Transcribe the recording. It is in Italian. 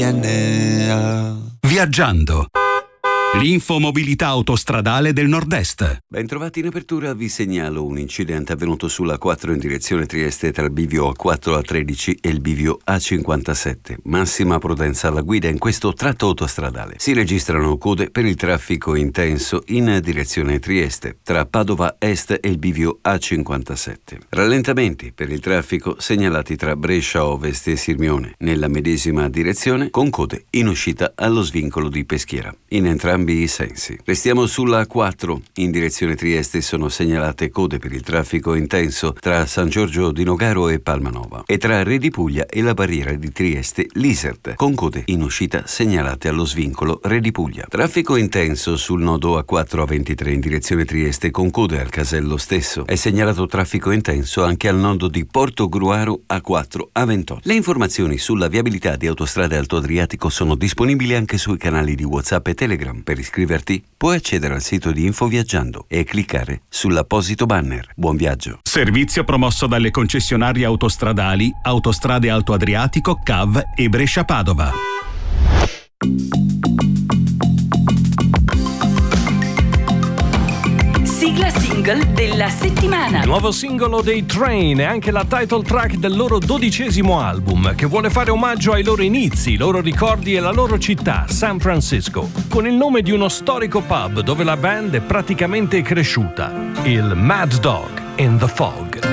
Viaggiando. L'infomobilità autostradale del Nord-Est. Bentrovati in apertura, vi segnalo un incidente avvenuto sulla 4 in direzione Trieste tra il bivio A4 A13 e il bivio A57. Massima prudenza alla guida in questo tratto autostradale. Si registrano code per il traffico intenso in direzione Trieste tra Padova Est e il bivio A57. Rallentamenti per il traffico segnalati tra Brescia Ovest e Sirmione nella medesima direzione con code in uscita allo svincolo di Peschiera. In entrambi i sensi. Restiamo sulla 4. In direzione Trieste sono segnalate code per il traffico intenso tra San Giorgio di Nogaro e Palmanova e tra Re di Puglia e la barriera di Trieste Lisert, con code in uscita segnalate allo svincolo Re di Puglia. Traffico intenso sul nodo A4 A23 in direzione Trieste con code al casello stesso. È segnalato traffico intenso anche al nodo di Porto Gruaro A4 A28. Le informazioni sulla viabilità di Autostrade Alto Adriatico sono disponibili anche sui canali di WhatsApp e Telegram. Per iscriverti puoi accedere al sito di Infoviaggiando e cliccare sull'apposito banner. Buon viaggio. Servizio promosso dalle concessionarie autostradali Autostrade Alto Adriatico, CAV e Brescia Padova. Sigla single della settimana. Nuovo singolo dei Train e anche la title track del loro 12° album, che vuole fare omaggio ai loro inizi, i loro ricordi e la loro città, San Francisco, con il nome di uno storico pub dove la band è praticamente cresciuta, il Mad Dog in the Fog.